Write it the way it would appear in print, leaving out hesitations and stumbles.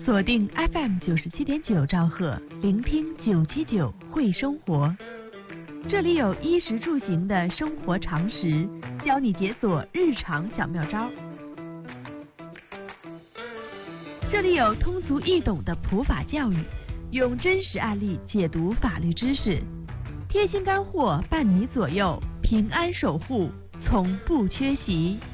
锁定 FM97.9兆赫，聆听979会生活。这里有衣食住行的生活常识，教你解锁日常小妙招。这里有通俗易懂的普法教育，用真实案例解读法律知识，贴心干货伴你左右，平安守护从不缺席。